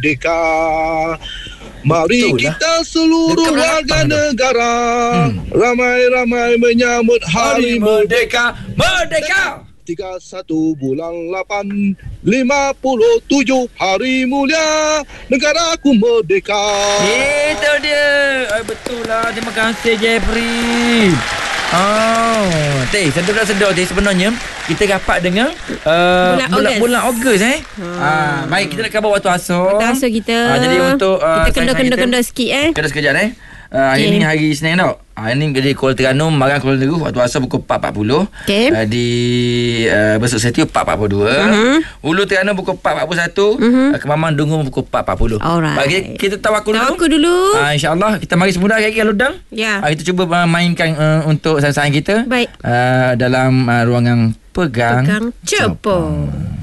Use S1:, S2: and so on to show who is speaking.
S1: merdeka. Mari kita seluruh warga negara ramai-ramai menyambut Hari Merdeka.
S2: Merdeka
S1: 31 bulan 8 57 hari mulia negaraku merdeka.
S2: Itu dia. Betul lah. Terima kasih Jeffrey. Sedar sebenarnya kita rapat dengan bulan Ogos baik, kita nak khabar waktu asar. Jadi untuk
S3: kita kena sikit
S2: kena sekejap hari ni hari Isnin tau. Hari ni di Kuala Terengganu, Marang Kuala Terengganu waktu asar pukul 4.40. Di Besut Setiu 4.42. Ulu Terengganu pukul 4.41. Kemamang Dungun pukul 4.40. Bagi kita tawakul dulu. InsyaAllah kita mari semula lagi kalau dang. Kita cuba mainkan untuk sasaran kita. Baik. Dalam ruangan Pegang Cepong.